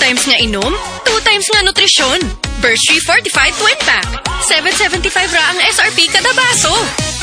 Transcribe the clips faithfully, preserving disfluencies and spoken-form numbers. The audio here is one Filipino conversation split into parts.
times nga inom, two times nga nutrisyon. Birch Tree Fortified Twin Pack. seven seventy-five ra ang S R P kada baso.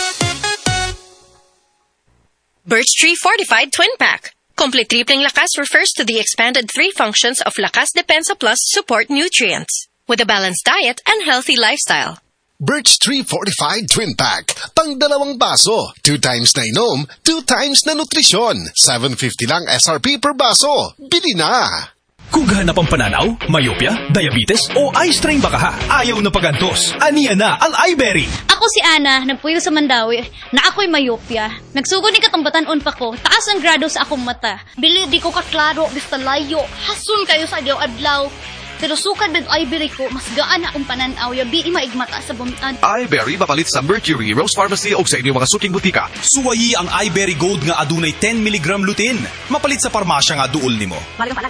Birch Tree Fortified Twin Pack. Complete tripling lakas refers to the expanded three functions of Lakas Depensa Plus support nutrients with a balanced diet and healthy lifestyle. Birch Tree Fortified Twin Pack. Pang dalawang baso. Two times na inom, two times na nutrisyon. seven fifty lang S R P per baso. Bili na! Kung hanap ang pananaw, myopia, diabetes, o eye strain baka ha, ayaw na pagantos. Aniya na ang iBerry. Ako si Ana, nagpuyo sa Mandawi, na ako'y myopia. Nagsugod ni katambatan-on pa ko, taas ang grado sa akong mata. Bili di ko kaklaro, basta layo, hasun kayo sa adlaw-adlaw. Pero sukad ng iBerry ko, mas gaan na akong pananaw, yabi maigmata sa bumitan. iBerry mapalit sa Mercury, Rose Pharmacy o sa inyong mga suking butika. Suwayi ang iBerry Gold nga adunay ten milligram lutein. Mapalit sa parmasya nga duol nimo.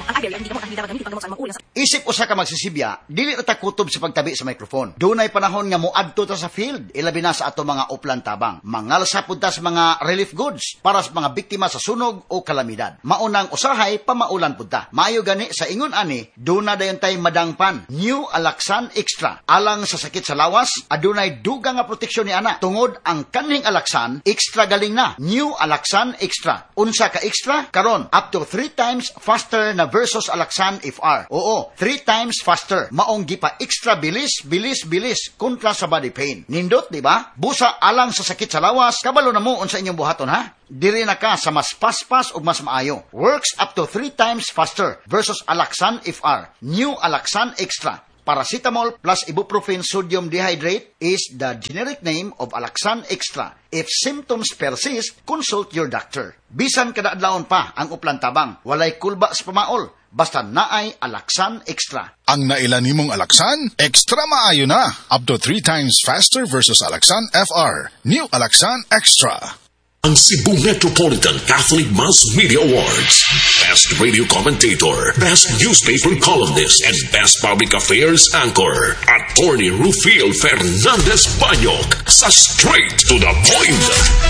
Isip usa ka magsisibya, dili na ta kutob sa pagtabi sa microphone. Dunay panahon nga moadto ta sa field, ilabi na sa ato mga uplan tabang. Mangalsa pud ta sa mga relief goods para sa mga biktima sa sunog o kalamidad. Maunang usahay pamaulan pud ta. Maayo gani sa ingon ani, duna dayon tay madangpan. New Alaxan Extra. Alang sa sakit sa lawas, adunay dugang nga proteksyon ni ana. Tungod ang kanhing Alaxan, extra galing na. New Alaxan Extra. Unsa ka extra? Karon, up to three times faster na versus Alaxan F R. Oo, three times faster. Maong gipa extra bilis, bilis, bilis kontra sa body pain. Nindot, di ba? Busa alang sa sakit sa lawas, kabalo na mo unsa inyong buhaton ha? Diri na ka sa mas paspas o mas maayo. Works up to three times faster versus Alaxan F R. New Alaxan Extra. Paracetamol plus ibuprofen sodium dehydrate is the generic name of Alaxan Extra. If symptoms persist, consult your doctor. Bisan kada adlawon pa ang uplan tabang, walay kulba sa pamaol, basta naay Alaxan Extra. Ang naila nimong Alaxan, extra maayo na. Up to three times faster versus Alaxan F R. New Alaxan Extra. Ang Cebu Metropolitan Catholic Mass Media Awards. Best Radio Commentator, Best Newspaper Columnist, and Best Public Affairs Anchor. Attorney Rufil Fernandez Banyok sa Straight to the Point.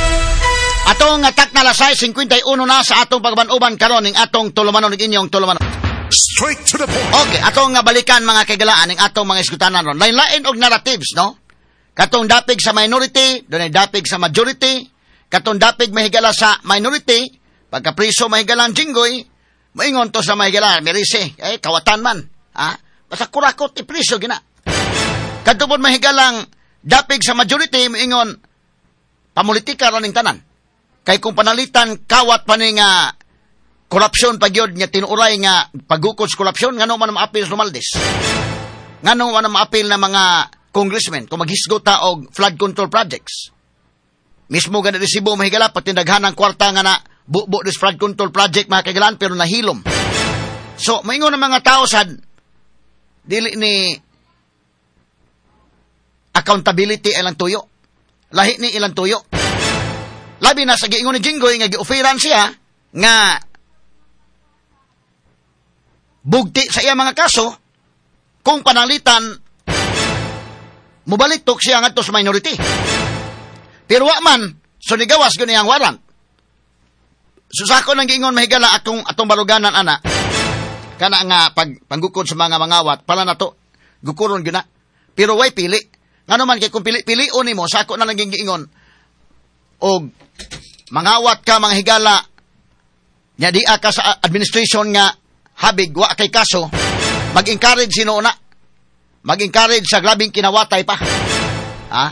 Atong atak na lasay, fifty-one na sa atong pagbanuban karon ning atong tulumanon ning inyong tulumanon. Straight to the point. Okay, atong nga balikan mga kagalaan ning atong mga iskutanan ron. Lain-lain og narratives, no? Katong dapig sa minority, dunay dapig sa majority. Katong dapig mahigala sa minority, pagka-priso mahigalang jinggoy, maingon to sa mahigala, merise, eh, kawatan man. Ha? Basta kurakot, ipriso, gina. Katong mahigalang dapig sa majority, maingon, pamulitika raning tanan. Kay kung panalitan, kawat pa ni nga korupsyon pagyod nga tinuuray nga pagukod sa korupsyon, nga naman maapil sa Romualdez. Nga naman maapil na mga congressmen kung maghisgota og flood control projects. Mismo ganda di Cebu mahigala pati daghanang kwarta nga na bubo dis flood control project mga kagalaan pero nahilom. So maingon ang mga tao sad dili ni accountability ilang tuyo. Lahi ni ilang tuyo. Labi na sa giingon ni Jinggoy nga gi-offeran siya nga bugti sa iya mga kaso kung panalitan mubalik tok siya ngadto sa minority. Pero wa man, so nigawas ko niyang warrant. Susako nang giingon mahigala atong atong baluganan ana. Kana nga pag panggukod sa mga mangawat, pala na to, gukuron gina. Pero way pili. Ngano man kay kung pili-pilion nimo, sako na lang giingon. Og mangawat ka mga higala, nya di ka sa administration nga habig wa kay kaso, mag-encourage sino na. Mag-encourage sa grabing kinawatay pa. Ha?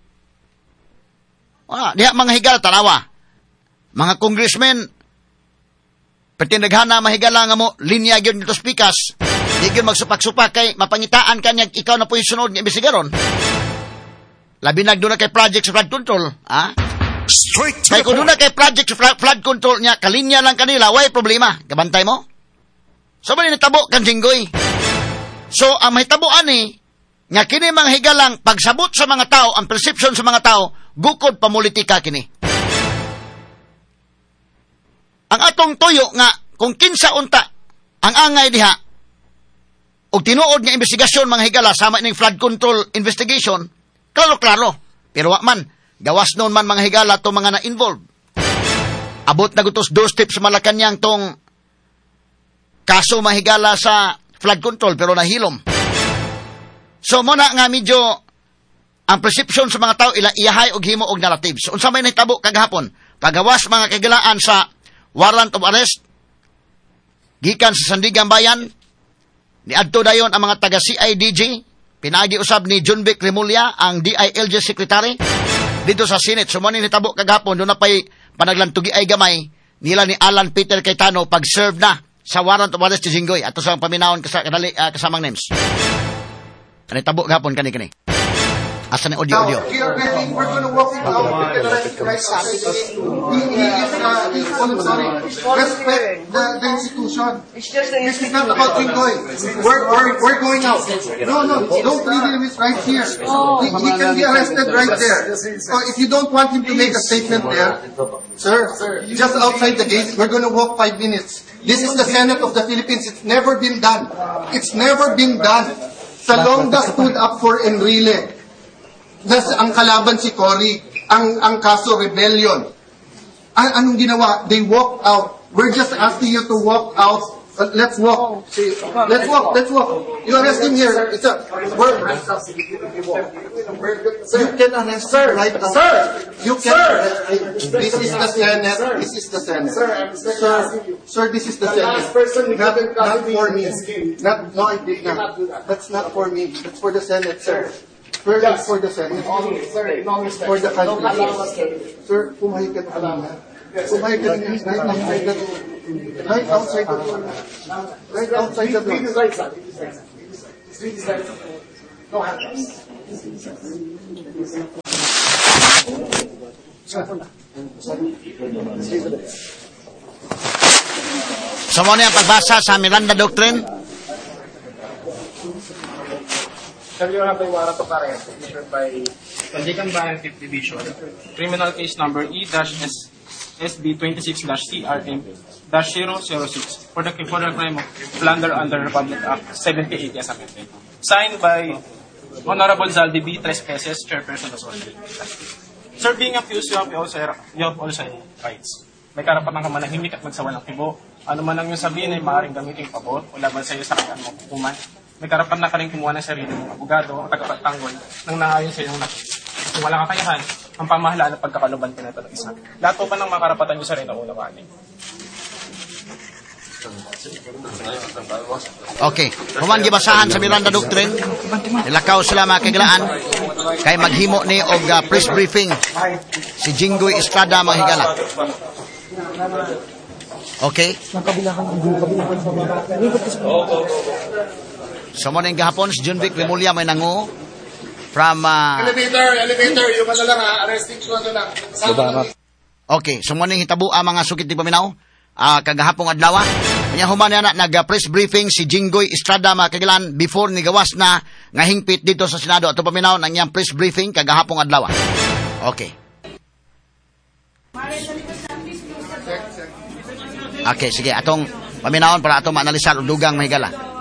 Ah, diha mga higala tanawa. Mga congressmen pertindaghana mahigala nga mo linya gyud dito spikas. Di gyud magsupak-supak kay mapangitaan kanya ikaw na po'y sunod nga imbestigaron. Labi na doon na kay project sa flood control, ha? Straight to kay kung doon na kay project sa flood control niya, kalinya lang kanila, way problema. Kabantay mo? So ba natabo kan Jinggoy? So ang mahitabo ani nga kini mga higalang pagsabot sa mga tao, ang perception sa mga tao, gukod pamulitika kini. Ang atong tuyo nga, kung kinsa unta, ang angay diha, o tinuod nga investigasyon mga higala, sama ning flood control investigation, klaro-klaro. Pero wak man, gawas noon man mga higala to mga na-involved. Abot na gutos doorstep sa Malacanang tong kaso mahigala sa flood control pero nahilom. So mo na nga medyo ang perception sa mga tao ila iyahay og himo og narratives. Unsa may nahitabo kagahapon? Kagawas mga kagilaan sa warrant of arrest gikan sa Sandigan Bayan niadto dayon ang mga taga C I D G, pinagi usab ni John Vic Remulla ang D I L G secretary dito sa Senate. So mo ni nahitabo kagahapon do na pay panaglantugi ay gamay nila ni Alan Peter Cayetano pag-serve na sa warrant of arrest si Jinggoy ato sa paminawon kas kadali uh, kasamang names. Kani tabo gapon kani kani. Asa ni audio audio. Now, here, I think we're going to walk it out. Right, he, he is, uh, he's, oh, sorry, respect the, the institution. This is not about Jinggoy. We're, we're, we're going out. No, no, don't leave him right here. He, he can be arrested right there. So if you don't want him to make a statement there, sir, just outside the gate, we're going to walk five minutes. This is the Senate of the Philippines. It's never been done. It's never been done. Salonga stood up for Enrile. Das ang kalaban si Cory, ang ang kaso rebellion. An anong ginawa? They walked out. We're just asking you to walk out. Uh, let's walk. Let's walk. Let's walk. You arrest him here. It's a. We're, you can arrest sir, right now. Sir, you can. Sir, this is the Senate. This is the Senate. Sir, sir, sir, this is the Senate. Not, not for me. Not no, I did not. That's not for me. That's for the Senate, sir. For, yes. For the Senate. Sir, for the country. Sir, pumayag ka na kanina. Pumayag ka na right outside the door. Right outside the door. Right outside the door. This right side. This right side. This right side. No handcuffs. So mo na ang pagbasa sa Miranda Doctrine. Sabi ko na po yung warrant of arrest issued by Sandigan Bayan fifth Division, criminal case number E S B twenty-six C R M zero zero six for the, for the crime of plunder under Republic Act seventy-eight as amended. Signed by Honorable Zaldi B. Tres Peces, Chairperson of Solid. Sir, being accused, you have also, you have also rights. May karapatan ka manahimik at magsawa ng tibo. Ano man ang yung sabihin ay maaaring gamitin pabor o laban sa iyo sa kanyang mapukuman. May karapan na ka rin kumuha ng sarili ng abogado o tagapagtanggol nang naayon sa iyong nakita. Kung wala kakayahan, ang pamahalaan at pagkakaluban ka na ito ng isa. Lahat po ba ng mga karapatan nyo sa rin na unawanin? Okay. Human gibasahan sa Miranda Doctrine. Nilakaw sila mga kagilaan. Kay maghimo ni og uh, press briefing si Jinggoy Estrada mga higala. Okay. So mo ning gahapon si John Vic Remulla may nangu from uh, elevator, elevator, yung ano lang ha, arresting ko ano lang. Okay, so mo ning hitabo ang mga sukit ni paminaw. Uh, kagahapong adlaw. Kanya human na nag-press briefing si Jinggoy Estrada mga kagilan before ni gawas na nga hingpit dito sa Senado ato paminaw nang iyang press briefing kagahapong adlaw. Okay. Okay, sige atong paminawon para atong maanalisar og dugang mahigala.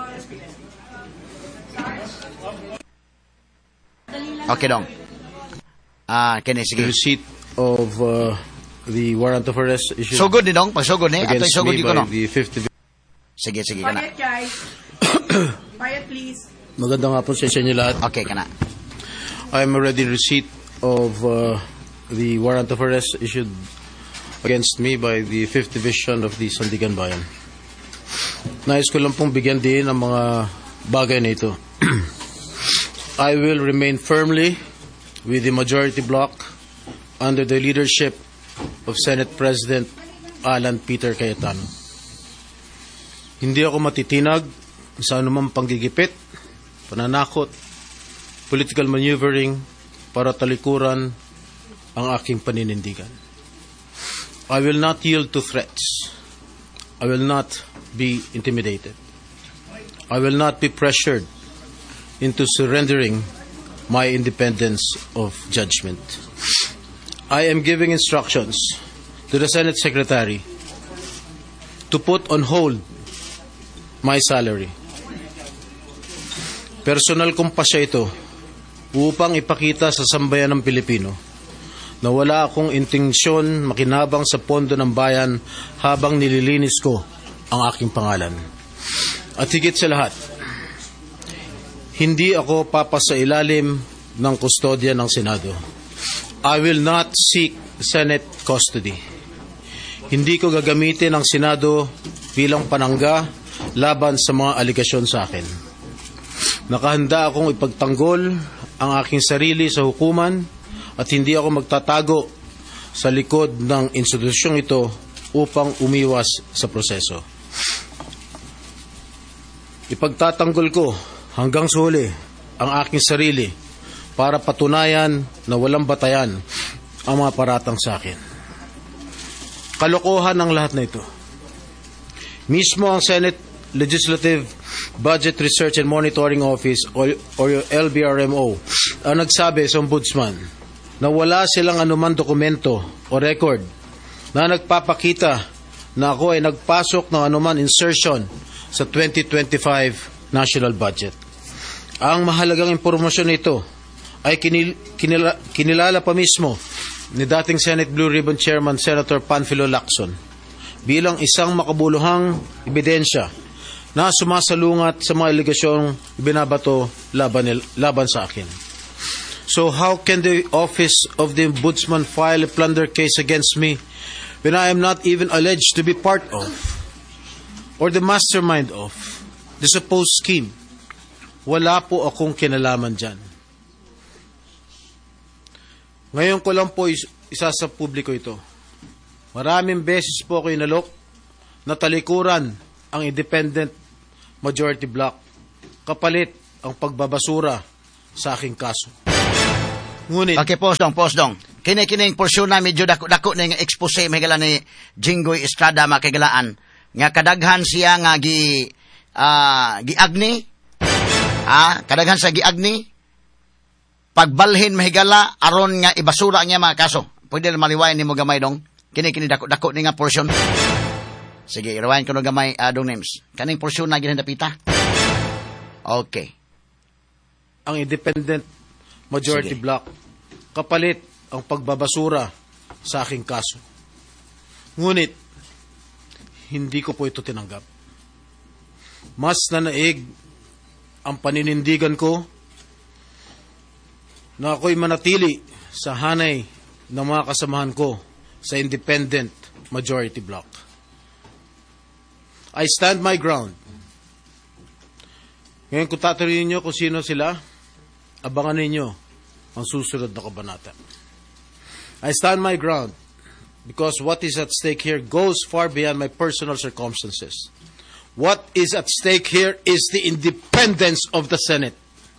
Okay dong. Ah, uh, kini sige. Receipt of uh, the warrant of arrest issued. So good ni dong, pag so good ni. Ato so good ko no. Sige, sige kana. Quiet guys. Quiet please. Magandang hapon sa inyo lahat. Okay kana. I am already receipt of uh, the warrant of arrest issued against me by the fifth Division of the Sandigan Bayan. Nais ko lang pong bigyan din ang mga bagay na ito. I will remain firmly with the majority bloc under the leadership of Senate President Alan Peter Cayetano. Hindi ako matitinag sa anumang panggigipit, pananakot, political maneuvering para talikuran ang aking paninindigan. I will not yield to threats. I will not be intimidated. I will not be pressured into surrendering my independence of judgment. I am giving instructions to the Senate Secretary to put on hold my salary. Personal kong pasya ito upang ipakita sa sambayan ng Pilipino na wala akong intensyon makinabang sa pondo ng bayan habang nililinis ko ang aking pangalan. At higit sa lahat, hindi ako papasailalim ng kustodya ng Senado. I will not seek Senate custody. Hindi ko gagamitin ang Senado bilang panangga laban sa mga aligasyon sa akin. Nakahanda akong ipagtanggol ang aking sarili sa hukuman at hindi ako magtatago sa likod ng institusyong ito upang umiwas sa proseso. Ipagtatanggol ko hanggang sa huli ang aking sarili para patunayan na walang batayan ang mga paratang sa akin. Kalokohan ang lahat na ito. Mismo ang Senate Legislative Budget Research and Monitoring Office o L B R M O ang nagsabi sa Ombudsman na wala silang anuman dokumento o record na nagpapakita na ako ay nagpasok ng anuman insertion sa twenty twenty-five national budget. Ang mahalagang impormasyon nito ay kinil, kinila, kinilala pa mismo ni dating Senate Blue Ribbon Chairman Senator Panfilo Lacson bilang isang makabuluhang ebidensya na sumasalungat sa mga aligasyong binabato laban, laban sa akin. So how can the Office of the Ombudsman file a plunder case against me when I am not even alleged to be part of or the mastermind of the supposed scheme? Wala po akong kinalaman dyan. Ngayon ko lang po isa sa publiko ito. Maraming beses po ako inalok na talikuran ang independent majority bloc kapalit ang pagbabasura sa aking kaso. Ngunit... Okay, postdong, postdong. Kini-kining porsyon na medyo dako-dako na yung expose mahigala ni Jinggoy Estrada makigalaan. Nga kadaghan siya nga gi... Uh, giagni. Ah, kadaghan sa giagni. Pagbalhin mahigala aron nga ibasura niya mga kaso. Pwede na maliwayan ni mo gamay dong. Kini-kini dako-dako ni nga porsyon. Sige, irawain ko na gamay uh, dong names. Kaning porsyon na ginandapita. Okay. Ang independent majority Sige. bloc kapalit ang pagbabasura sa aking kaso. Ngunit, hindi ko po ito tinanggap. Mas nanaig ang paninindigan ko na ako'y manatili sa hanay ng mga kasamahan ko sa independent majority bloc. I stand my ground. Ngayon kung tatanungin niyo kung sino sila, abangan ninyo ang susunod na kabanata. I stand my ground because what is at stake here goes far beyond my personal circumstances. What is at stake here is the independence of the Senate.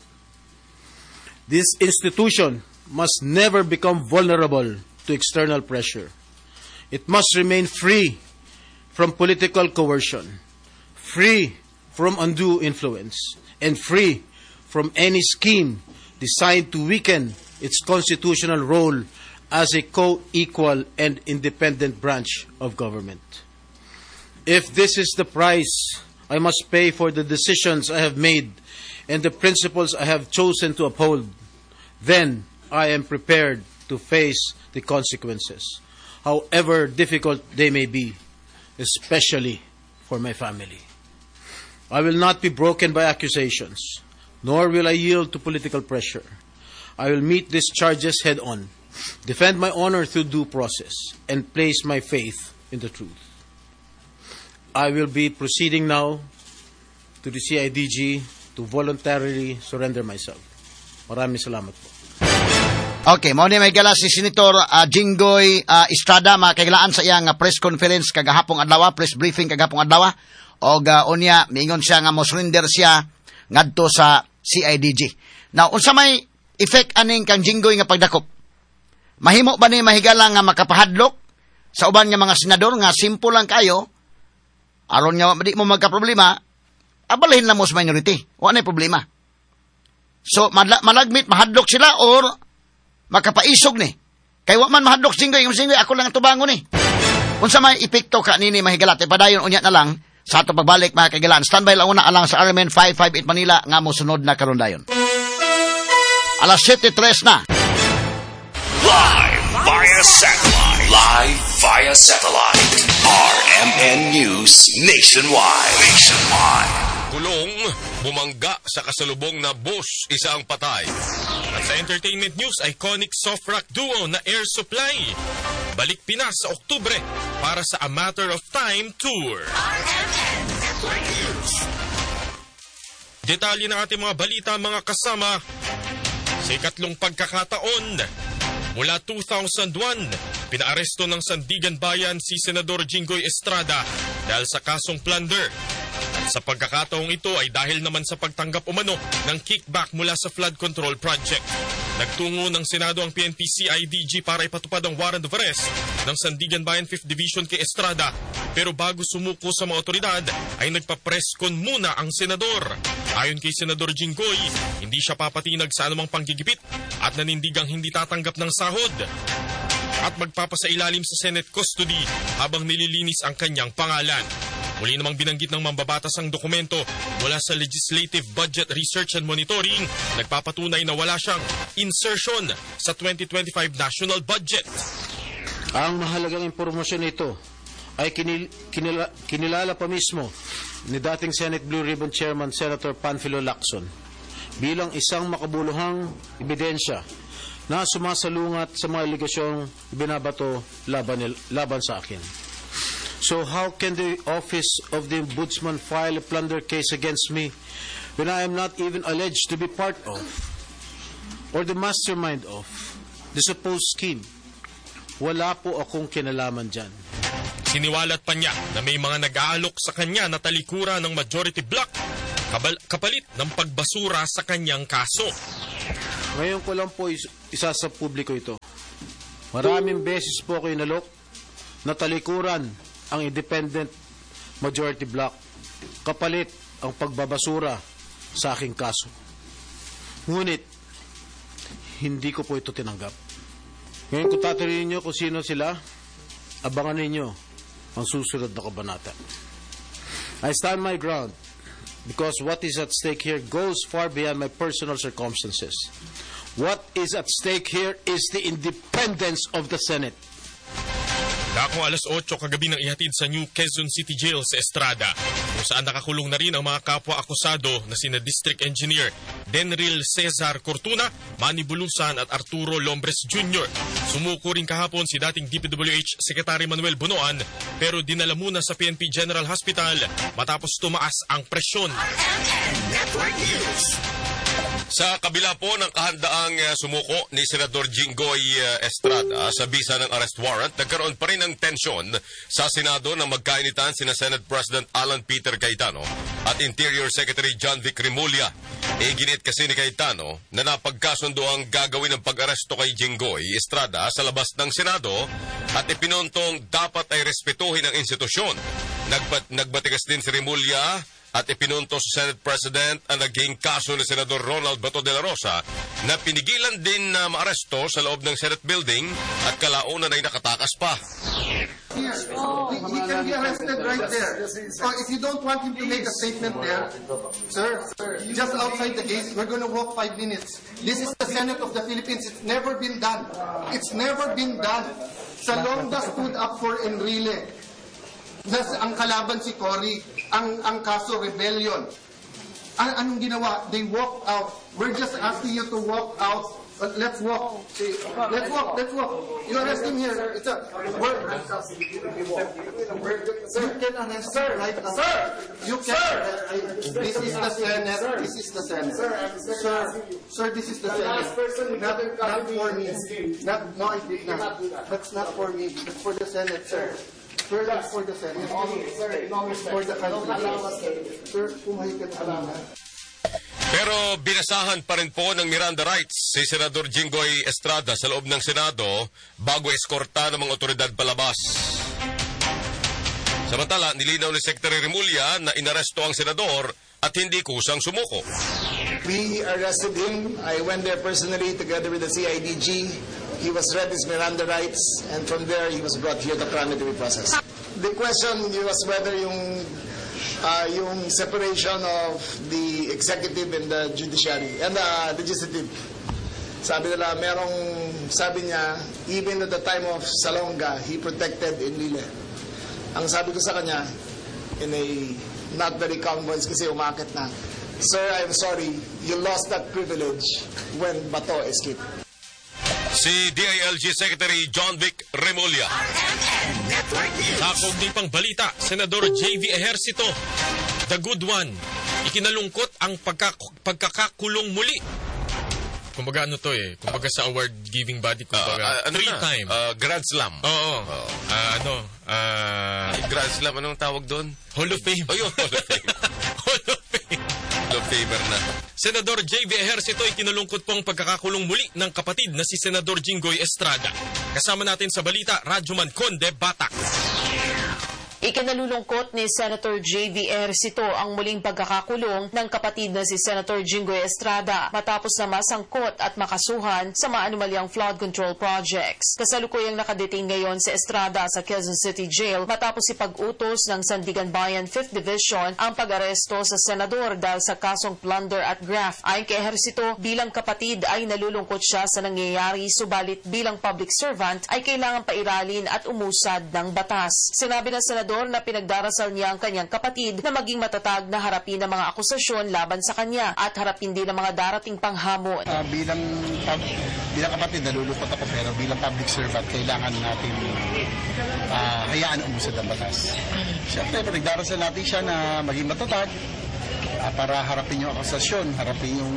This institution must never become vulnerable to external pressure. It must remain free from political coercion, free from undue influence, and free from any scheme designed to weaken its constitutional role as a co-equal and independent branch of government. If this is the price I must pay for the decisions I have made and the principles I have chosen to uphold, then I am prepared to face the consequences, however difficult they may be, especially for my family. I will not be broken by accusations, nor will I yield to political pressure. I will meet these charges head on, defend my honor through due process, and place my faith in the truth. I will be proceeding now to the C I D G to voluntarily surrender myself. Maraming salamat po. Okay, mao ni may gala si Senator uh, Jinggoy uh, Estrada makailaan sa iyang uh, press conference kagahapong adlaw, press briefing kagahapong adlaw, og uh, unya miingon siya nga mo surrender siya ngadto sa C I D G. Now, unsa may effect aning kang Jinggoy nga pagdakop? Mahimo ba ni mahigala nga makapahadlok sa uban nga mga senador nga simple lang kayo aron nga di mo magka-problema, abalhin lang mo sa minority. Wala na problema. So, malagmit, mahadlok sila or makapaisog ni. Kay wa man mahadlok Jinggoy, yung Jinggoy, ako lang tubango ni. Kung sa may epekto ka nini mahigalat, ipadayon unya na lang sa ato pagbalik mga kaigalan. Standby lang una alang sa R M N five five eight Manila nga mo sunod na karon dayon. Alas seven tres na. Live via satellite. Live via satellite. R M N News Nationwide. Nationwide. Nakulong, bumangga sa kasalubong na bus, isa ang patay. At sa entertainment news, iconic soft rock duo na Air Supply. Balik Pinas sa Oktubre para sa A Matter of Time Tour. R M N Network News. Detalye ng ating mga balita, mga kasama. Sa ikatlong pagkakataon, mula two thousand one, pinaaresto ng Sandigan Bayan si Senador Jinggoy Estrada dahil sa kasong plunder. At sa pagkakataong ito ay dahil naman sa pagtanggap umano ng kickback mula sa flood control project. Nagtungo ng Senado ang P N P C I D G para ipatupad ang warrant of arrest ng Sandigan Bayan fifth Division kay Estrada. Pero bago sumuko sa mga otoridad ay nagpa-press con muna ang senador. Ayon kay Senador Jinggoy, hindi siya papatinag sa anumang panggigipit at nanindigang hindi tatanggap ng sahod. At magpapasailalim sa Senate custody habang nililinis ang kanyang pangalan. Muli namang binanggit ng mambabatas ang dokumento mula sa Legislative Budget Research and Monitoring, nagpapatunay na wala siyang insertion sa twenty twenty-five national budget. Ang mahalagang impormasyon nito ay kinil, kinila, kinilala pa mismo ni dating Senate Blue Ribbon Chairman Senator Panfilo Lacson bilang isang makabuluhang ebidensya na sumasalungat sa mga aligasyong binabato laban, laban sa akin. So how can the Office of the Ombudsman file a plunder case against me when I am not even alleged to be part of or the mastermind of the supposed scheme? Wala po akong kinalaman dyan. Siniwalat pa niya na may mga nag-aalok sa kanya na talikuran ng majority bloc kabal- kapalit ng pagbasura sa kanyang kaso. Ngayon ko lang po is- isa sa publiko ito. Maraming beses po ako inalok na talikuran ang independent majority bloc kapalit ang pagbabasura sa aking kaso. Ngunit, hindi ko po ito tinanggap. Ngayon kung tatanungin niyo kung sino sila, abangan ninyo ang susunod na kabanata. I stand my ground because what is at stake here goes far beyond my personal circumstances. What is at stake here is the independence of the Senate. Dakong alas otso kagabi nang ihatid sa New Quezon City Jail sa Estrada, kung saan nakakulong na rin ang mga kapwa-akusado na sina District Engineer Denril Cesar Cortuna, Manny Bulusan at Arturo Lombres Junior Sumuko rin kahapon si dating D P W H Secretary Manuel Bunoan pero dinala muna sa P N P General Hospital matapos tumaas ang presyon. Sa kabila po ng kahandaang uh, sumuko ni Senador Jinggoy uh, Estrada sa bisa ng arrest warrant, nagkaroon pa rin ng tensyon sa Senado na magkainitan sina Senate President Alan Peter Cayetano at Interior Secretary John Vic Remulla. Iginit kasi ni Cayetano na napagkasundo ang gagawin ng pag-aresto kay Jinggoy Estrada sa labas ng Senado at ipinontong dapat ay respetuhin ang institusyon. Nagbat- nagbatigas din si Remulla at ipinunto sa Senate President ang naging kaso ni Senador Ronald Bato de la Rosa na pinigilan din na maaresto sa loob ng Senate building at kalaunan ay nakatakas pa. Here, he, he can be arrested right there. Or if you don't want him to make a statement there, sir, just outside the gate, we're going to walk five minutes. This is the Senate of the Philippines. It's never been done. It's never been done. Salonga stood up for Enrile. Nas, ang kalaban si Cory, ang ang kaso rebellion. An anong ginawa? They walked out. We're just asking you to walk out. Uh, let's walk. Let's walk. Let's walk. You arrest him here. It's a. We're, you can arrest him right now. Sir, you can. Uh, this is the Senate. This is the Senate. Sir, sir, this is the Senate. Not, not for me. Not, no, I did not. That's not for me. That's for the Senate, sir. Sir, that's for the Senate. For the country. Sir, pumahay ka na. Pero binasahan pa rin po ng Miranda rights si Senador Jinggoy Estrada sa loob ng Senado bago eskorta ng mga otoridad palabas. Samantala, nilinaw ni Secretary Remulla na inaresto ang senador at hindi kusang sumuko. We arrested him. I went there personally together with the C I D G. He was read his Miranda rights, and from there he was brought here to Krami to be processed. The question was whether yung uh, yung separation of the executive and the judiciary and the legislative. Sabi nila, merong, sabi niya, even at the time of Salonga, he protected Enrile. Ang sabi ko sa kanya, in a not very calm voice kasi umakit na. Sir, I'm sorry, you lost that privilege when Bato escaped. Si D I L G Secretary John Vic Remulla. Sakog din pang balita, Senador J V Ejercito, the good one, ikinalungkot ang pagka, pagkakakulong muli. Kumbaga ano to eh, kumbaga sa award-giving body, kumbaga, uh, uh, ano three na? time. Uh, Grand Slam. Oo. Oh. Uh, ano? Uh, Grand Slam, anong tawag doon? Hall of Fame. Oh, yun, Hall of Fame. Hall of Fame. Hall of Famer na. Senador J V Ejercito ay kinalungkot pong pagkakakulong muli ng kapatid na si Senador Jinggoy Estrada. Kasama natin sa balita, Radyoman Conde Batak. Ikinalulungkot ni Senator J V Ejercito ang muling pagkakakulong ng kapatid na si Senator Jinggoy Estrada matapos na masangkot at makasuhan sa maanumalyang flood control projects. Kasalukuyang nakadetain ngayon si Estrada sa Quezon City Jail matapos ipag-utos ng Sandigan Bayan fifth Division ang pag-aresto sa senador dahil sa kasong plunder at graft. Ayon kay Ejercito, bilang kapatid ay nalulungkot siya sa nangyayari, subalit bilang public servant ay kailangan pairalin at umusad ng batas. Sinabi ng senador na pinagdarasal niya ang kanyang kapatid na maging matatag na harapin ang mga akusasyon laban sa kanya at harapin din ang mga darating panghamon. Uh, bilang, bilang kapatid, nalulungkot ako, pero bilang public servant, kailangan natin uh, hayaan umusad ang batas. Siyempre, pinagdarasal natin siya na maging matatag uh, para harapin yung akusasyon, harapin yung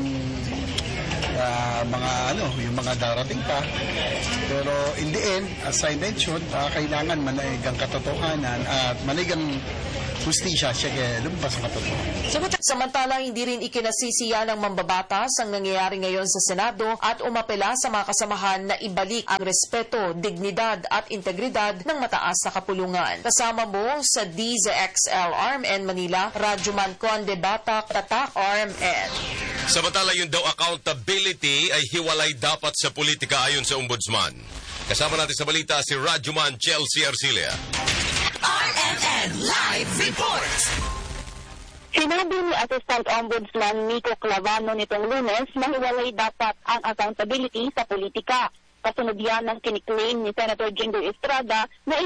Uh, mga ano, yung mga darating pa. Pero in the end, as I mentioned, uh, kailangan manaig ang katotohanan at manaig ang hustisya siya kaya lumabas ang katotohanan. Samantala, hindi rin ikinasisiya ng mambabatas ang nangyayari ngayon sa Senado at umapela sa mga kasamahan na ibalik ang respeto, dignidad at integridad ng mataas na kapulungan. Kasama mo sa D Z X L R M N Manila, Radyoman Conde Batak, Tatak R M N. Samantala, yung daw accountability ay hiwalay dapat sa politika ayon sa Ombudsman. Kasama natin sa balita si Radyoman Chelsea Arcilia. R M N Live Report! Sinabi ni Assistant Ombudsman Nico Clavano nitong Lunes na hiwalay dapat ang accountability sa politika. Kasunod yan ng kiniklaim ni Senator Jinggoy Estrada na